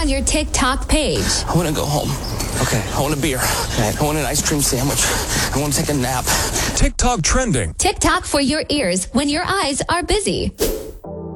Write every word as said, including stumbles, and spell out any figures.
on your TikTok page. I want to go home. Okay. I want a beer. Right. I want an ice cream sandwich. I want to take a nap. TikTok trending. TikTok for your ears when your eyes are busy.